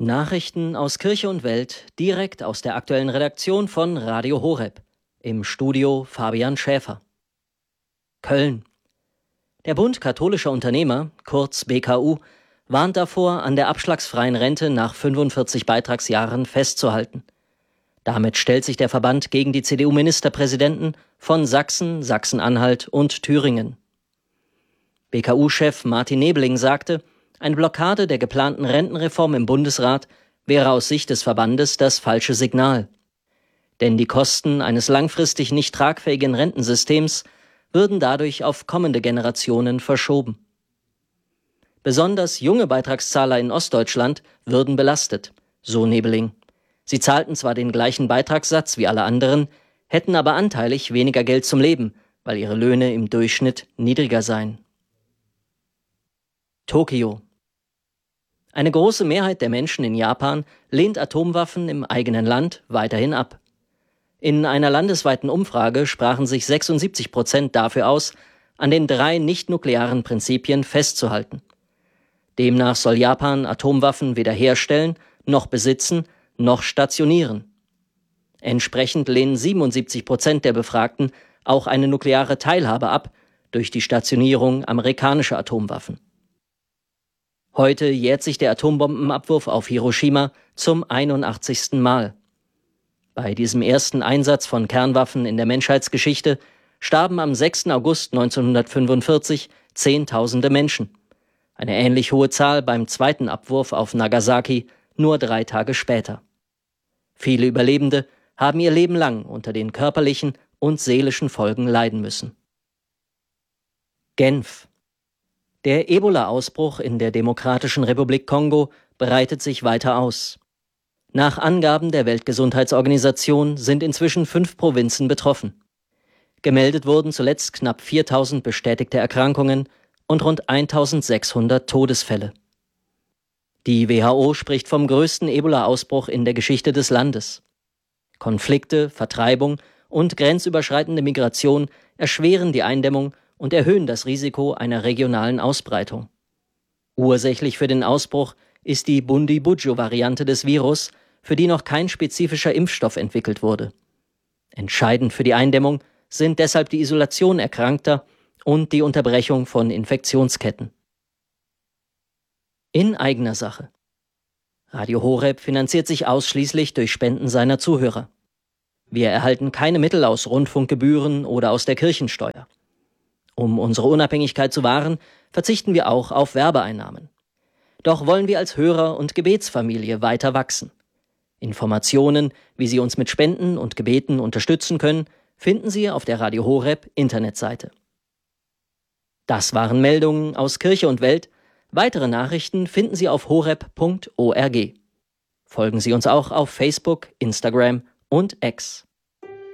Nachrichten aus Kirche und Welt direkt aus der aktuellen Redaktion von Radio Horeb. Im Studio Fabian Schäfer. Köln. Der Bund katholischer Unternehmer, kurz BKU, warnt davor, an der abschlagsfreien Rente nach 45 Beitragsjahren festzuhalten. Damit stellt sich der Verband gegen die CDU-Ministerpräsidenten von Sachsen, Sachsen-Anhalt und Thüringen. BKU-Chef Martin Nebling sagte, eine Blockade der geplanten Rentenreform im Bundesrat wäre aus Sicht des Verbandes das falsche Signal. Denn die Kosten eines langfristig nicht tragfähigen Rentensystems würden dadurch auf kommende Generationen verschoben. Besonders junge Beitragszahler in Ostdeutschland würden belastet, so Nebling. Sie zahlten zwar den gleichen Beitragssatz wie alle anderen, hätten aber anteilig weniger Geld zum Leben, weil ihre Löhne im Durchschnitt niedriger seien. Tokio. Eine große Mehrheit der Menschen in Japan lehnt Atomwaffen im eigenen Land weiterhin ab. In einer landesweiten Umfrage sprachen sich 76% dafür aus, an den 3 nicht-nuklearen Prinzipien festzuhalten. Demnach soll Japan Atomwaffen weder herstellen, noch besitzen, noch stationieren. Entsprechend lehnen 77% der Befragten auch eine nukleare Teilhabe ab durch die Stationierung amerikanischer Atomwaffen. Heute jährt sich der Atombombenabwurf auf Hiroshima zum 81. Mal. Bei diesem ersten Einsatz von Kernwaffen in der Menschheitsgeschichte starben am 6. August 1945 Zehntausende Menschen. Eine ähnlich hohe Zahl beim zweiten Abwurf auf Nagasaki nur 3 Tage später. Viele Überlebende haben ihr Leben lang unter den körperlichen und seelischen Folgen leiden müssen. Genf. Der Ebola-Ausbruch in der Demokratischen Republik Kongo breitet sich weiter aus. Nach Angaben der Weltgesundheitsorganisation sind inzwischen 5 Provinzen betroffen. Gemeldet wurden zuletzt knapp 4.000 bestätigte Erkrankungen und rund 1.600 Todesfälle. Die WHO spricht vom größten Ebola-Ausbruch in der Geschichte des Landes. Konflikte, Vertreibung und grenzüberschreitende Migration erschweren die Eindämmung und erhöhen das Risiko einer regionalen Ausbreitung. Ursächlich für den Ausbruch ist die Bundibugyo-Variante des Virus, für die noch kein spezifischer Impfstoff entwickelt wurde. Entscheidend für die Eindämmung sind deshalb die Isolation Erkrankter und die Unterbrechung von Infektionsketten. In eigener Sache. Radio Horeb finanziert sich ausschließlich durch Spenden seiner Zuhörer. Wir erhalten keine Mittel aus Rundfunkgebühren oder aus der Kirchensteuer. Um unsere Unabhängigkeit zu wahren, verzichten wir auch auf Werbeeinnahmen. Doch wollen wir als Hörer und Gebetsfamilie weiter wachsen. Informationen, wie Sie uns mit Spenden und Gebeten unterstützen können, finden Sie auf der Radio Horeb Internetseite. Das waren Meldungen aus Kirche und Welt. Weitere Nachrichten finden Sie auf horeb.org. Folgen Sie uns auch auf Facebook, Instagram und X.